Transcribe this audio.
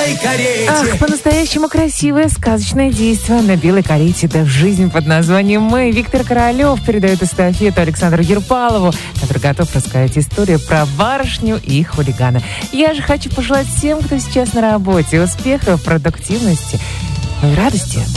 белой карете. Ах, по-настоящему красивое сказочное действие на белой карете. Да, жизнь под названием «Мы». Виктор Королев передает эстафету Александру Ерпалову, который готов рассказать историю про барышню и хулигана. Я же хочу пожелать всем, кто сейчас на работе, успехов, продуктивности, ну и радости.